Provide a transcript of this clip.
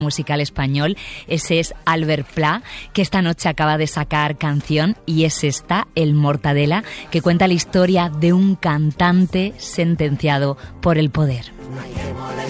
musical español. Ese es Albert Pla, que esta noche acaba de sacar canción, y es esta, El Mortadela, que cuenta la historia de un cantante sentenciado por el poder.